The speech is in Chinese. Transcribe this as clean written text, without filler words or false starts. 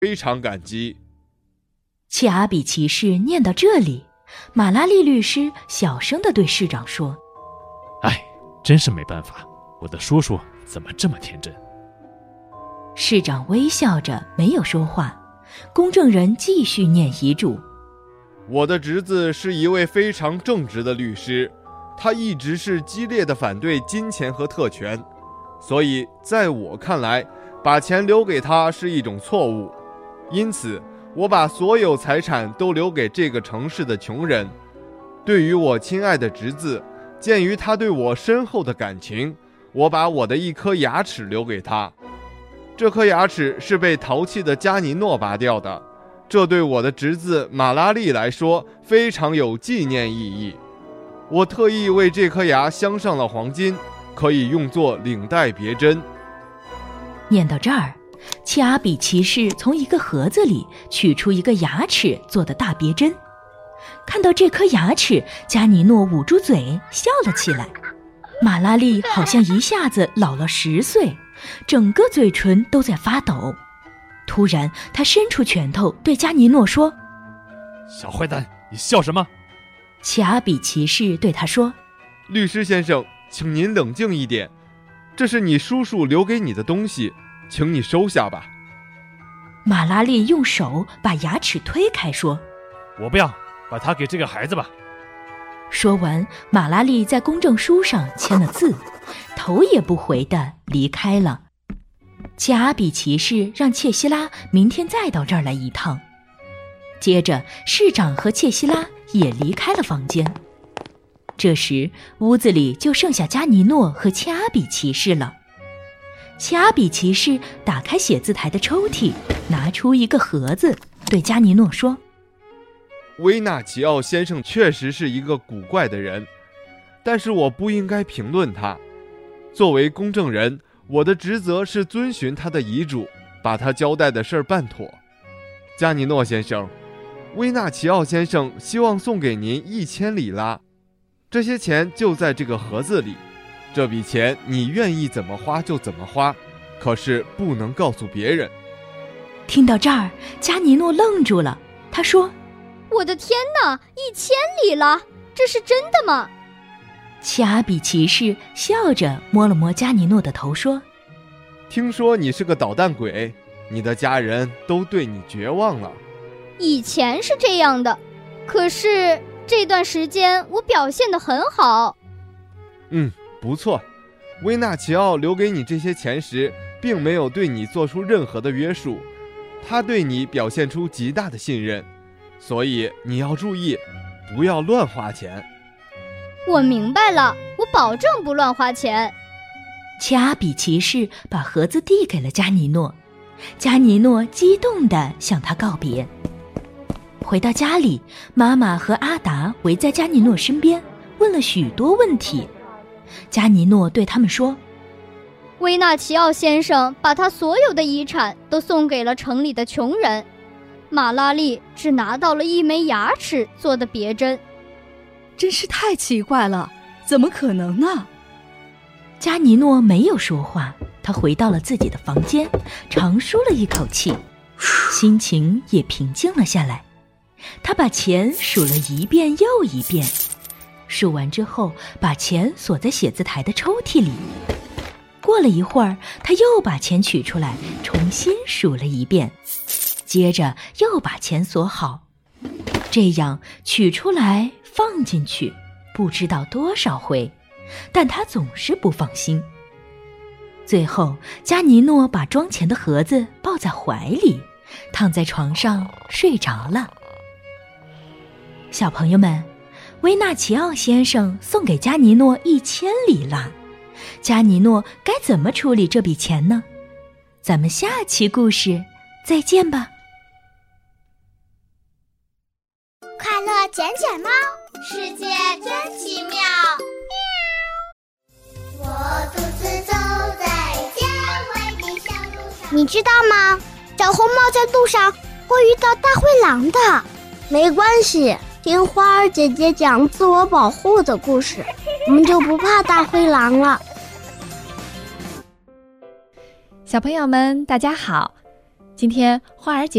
非常感激。 切阿比骑士念到这里，马拉利律师小声地对市长说： 真是没办法，我的叔叔怎么这么天真。 市长微笑着没有说话，公证人继续念遗嘱： 我的侄子是一位非常正直的律师，他一直是激烈的反对金钱和特权，所以在我看来，把钱留给他是一种错误。因此，我把所有财产都留给这个城市的穷人。对于我亲爱的侄子，鉴于他对我深厚的感情，我把我的一颗牙齿留给他。这颗牙齿是被淘气的加尼诺拔掉的，这对我的侄子马拉利来说非常有纪念意义。我特意为这颗牙镶上了黄金，可以用作领带别针。 念到这儿，切阿比骑士从一个盒子里取出一个牙齿做的大别针。看到这颗牙齿，加尼诺捂住嘴笑了起来。马拉利好像一下子老了10岁，整个嘴唇都在发抖。突然，他伸出拳头对加尼诺说： 小坏蛋，你笑什么？ 切阿比骑士对他说： 律师先生，请您冷静一点，这是你叔叔留给你的东西，请你收下吧。 马拉利用手把牙齿推开说： 我不要，把它给这个孩子吧。 说完，马拉利在公证书上签了字，头也不回地离开了。切阿比骑士让切希拉明天再到这儿来一趟。接着，市长和切希拉也离开了房间。这时，屋子里就剩下加尼诺和切阿比骑士了。切阿比骑士打开写字台的抽屉，拿出一个盒子，对加尼诺说： 维纳奇奥先生确实是一个古怪的人，但是我不应该评论他。作为公证人，我的职责是遵循他的遗嘱，把他交代的事儿办妥。加尼诺先生，维纳奇奥先生希望送给您1000里拉，这些钱就在这个盒子里。这笔钱你愿意怎么花就怎么花，可是不能告诉别人。 听到这儿，加尼诺愣住了，他说： 我的天哪，1000里拉，这是真的吗？ 切阿比骑士笑着摸了摸加尼诺的头说： 听说你是个捣蛋鬼，你的家人都对你绝望了。 以前是这样的，可是这段时间我表现得很好。 不错，维纳奇奥留给你这些钱时，并没有对你做出任何的约束，他对你表现出极大的信任，所以你要注意，不要乱花钱。 我明白了，我保证不乱花钱。 切阿比骑士把盒子递给了加尼诺，加尼诺激动地向他告别。回到家里，妈妈和阿达围在加尼诺身边，问了许多问题。加尼诺对他们说： 维纳奇奥先生把他所有的遗产都送给了城里的穷人，马拉利只拿到了一枚牙齿做的别针。 真是太奇怪了，怎么可能呢？ 加尼诺没有说话，他回到了自己的房间，长舒了一口气，心情也平静了下来。他把钱数了一遍又一遍，数完之后把钱锁在写字台的抽屉里。过了一会儿，他又把钱取出来重新数了一遍，接着又把钱锁好，这样取出来放进去不知道多少回，但他总是不放心。最后，加尼诺把装钱的盒子抱在怀里，躺在床上睡着了。小朋友们，维纳奇奥先生送给加尼诺1000里拉，加尼诺该怎么处理这笔钱呢？咱们下期故事再见吧。 快乐捡捡猫，世界真奇妙。我独自走在健伟的小路上。你知道吗？小红帽在路上会遇到大灰狼的。没关系，听花儿姐姐讲自我保护的故事，我们就不怕大灰狼了。 小朋友们，大家好！ 今天花儿姐